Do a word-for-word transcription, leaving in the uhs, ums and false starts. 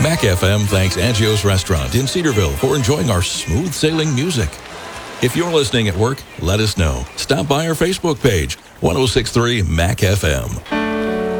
Mac F M thanks Angio's Restaurant in Cedarville for enjoying our smooth sailing music. If you're listening at work, let us know. Stop by our Facebook page, one oh six point three Mac F M.